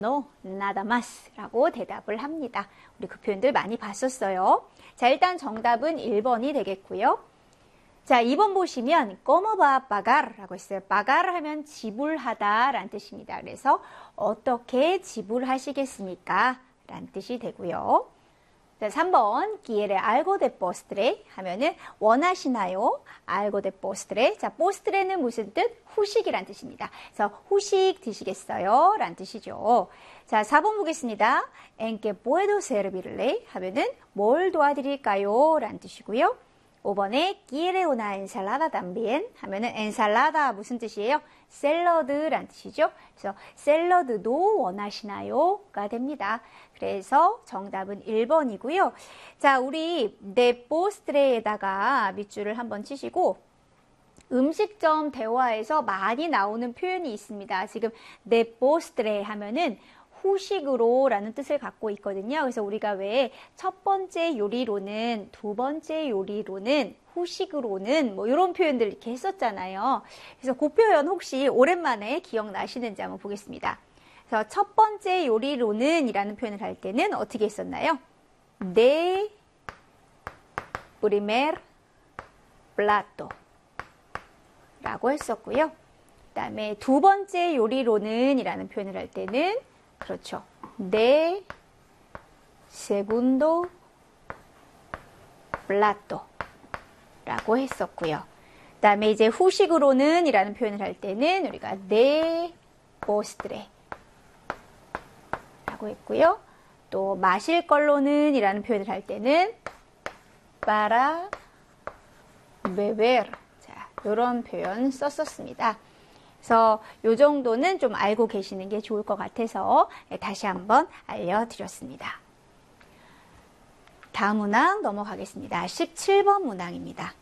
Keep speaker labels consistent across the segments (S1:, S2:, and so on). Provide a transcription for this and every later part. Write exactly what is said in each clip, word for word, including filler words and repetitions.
S1: No, nada más 라고 대답을 합니다. 우리 그 표현들 많이 봤었어요. 자, 일단 정답은 일 번이 되겠고요. 자, 이 번 보시면 ¿Cómo va a pagar? 라고 있어요. pagar 하면 지불하다 라는 뜻입니다. 그래서 어떻게 지불하시겠습니까? 라는 뜻이 되고요. 자, 삼 번 quiere algo de postre 하면은 원하시나요? algo de postre. 자, postre는 무슨 뜻? 후식이란 뜻입니다. 그래서 후식 드시겠어요? 라는 뜻이죠. 자, 사 번 보겠습니다. ¿En qué puedo servirle? 하면은 뭘 도와드릴까요? 라는 뜻이고요. 오 번에 quiere una ensalada también 하면은 ensalada 무슨 뜻이에요? 샐러드란 뜻이죠. 그래서 샐러드도 원하시나요?가 됩니다. 그래서 정답은 일 번이고요. 자, 우리 네 포스트레에다가 밑줄을 한번 치시고 음식점 대화에서 많이 나오는 표현이 있습니다. 지금 네 포스트레 하면은 후식으로 라는 뜻을 갖고 있거든요. 그래서 우리가 왜 첫 번째 요리로는, 두 번째 요리로는, 후식으로는 뭐 이런 표현들 이렇게 했었잖아요. 그래서 그 표현 혹시 오랜만에 기억나시는지 한번 보겠습니다. 그래서 첫 번째 요리로는 이라는 표현을 할 때는 어떻게 했었나요? De primer plato 라고 했었고요. 그 다음에 두 번째 요리로는 이라는 표현을 할 때는 그렇죠. De segundo plato 라고 했었고요. 그 다음에 이제 후식으로는 이라는 표현을 할 때는 우리가 de postre 라고 했고요. 또 마실 걸로는 이라는 표현을 할 때는 para beber. 자, 이런 표현 썼었습니다. 그래서 이 정도는 좀 알고 계시는 게 좋을 것 같아서 다시 한번 알려드렸습니다. 다음 문항 넘어가겠습니다. 십칠 번 문항입니다.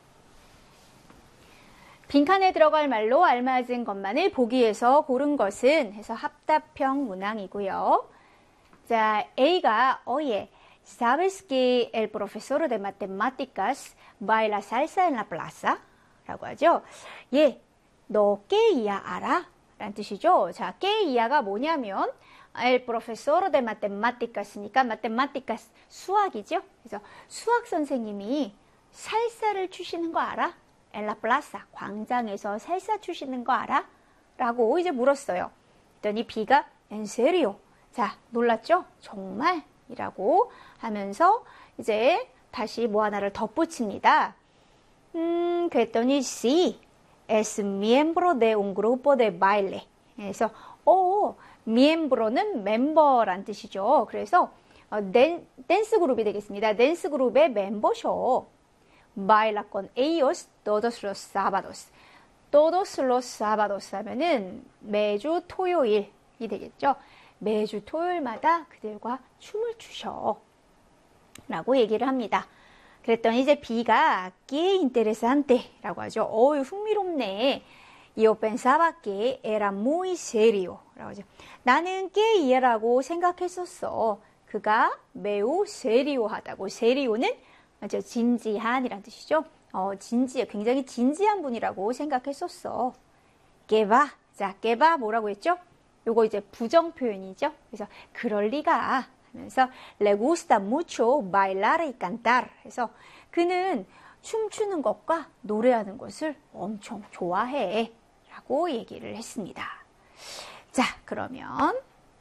S1: 빈칸에 들어갈 말로 알맞은 것만을 보기에서 고른 것은 해서 합답형 문항이고요. 자, A가 oye, ¿sabes que el profesor de matemáticas baila salsa en la plaza? 라고 하죠. 예. 너 깨이야 알아? 라는 뜻이죠. 자, 깨이야가 뭐냐면 el profesor de matemáticas니까 matemáticas 수학이죠. 그래서 수학 선생님이 살사를 추시는 거 알아? en la plaza 광장에서 살사 추시는 거 알아? 라고 이제 물었어요. 그랬더니 B가 en serio? 자, 놀랐죠? 정말? 이라고 하면서 이제 다시 뭐 하나를 덧붙입니다. 음, 그랬더니 C es miembro de un grupo de baile. 그래서 오, miembro는 멤버란 뜻이죠. 그래서 어, 댄, 댄스 그룹이 되겠습니다. 댄스 그룹의 멤버셔. baila con ellos todos los sábados. todos los sábados 하면은 매주 토요일이 되겠죠. 매주 토요일마다 그들과 춤을 추셔. 라고 얘기를 합니다. 그랬더니 이제 B가 qué interesante 라고 하죠. 어우, 흥미롭네. Yo pensaba que era muy serio 라고 하죠. 나는 qué이라고 생각했었어. 그가 매우 세리오하다고. 세리오는 맞죠? 진지한 이란 뜻이죠. 어, 진지해. 굉장히 진지한 분이라고 생각했었어. que va. 자, que va 뭐라고 했죠? 요거 이제 부정 표현이죠. 그래서 그럴 리가. 하면서 le gusta mucho bailar y cantar. 그래서 그는 춤추는 것과 노래하는 것을 엄청 좋아해. 라고 얘기를 했습니다. 자, 그러면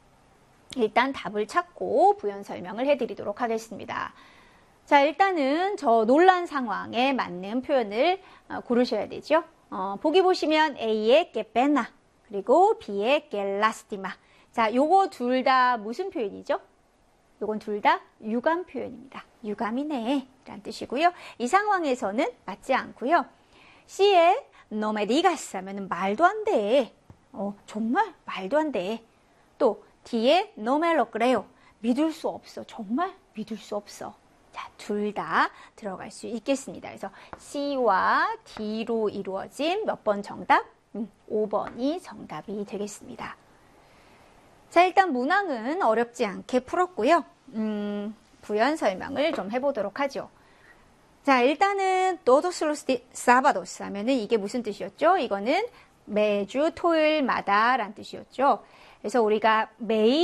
S1: 일단 답을 찾고 부연 설명을 해드리도록 하겠습니다. 자, 일단은 저 논란 상황에 맞는 표현을 고르셔야 되죠. 어, 보기 보시면 A의 que pena 그리고 B의 que lástima. 자, 요거 둘 다 무슨 표현이죠? 요건 둘 다 유감 표현입니다. 유감이네 라는 뜻이고요. 이 상황에서는 맞지 않고요. C에 no me digas 하면 말도 안 돼. 어, 정말 말도 안 돼. 또 D에 no me lo creo. 믿을 수 없어. 정말 믿을 수 없어. 자, 둘 다 들어갈 수 있겠습니다. 그래서 C와 D로 이루어진 몇 번 정답? 음, 오 번이 정답이 되겠습니다. 자, 일단 문항은 어렵지 않게 풀었고요. 음, 부연 설명을 좀 해보도록 하죠. 자, 일단은 todos los sábados 하면은 이게 무슨 뜻이었죠? 이거는 매주 토요일마다 라는 뜻이었죠. 그래서 우리가 매일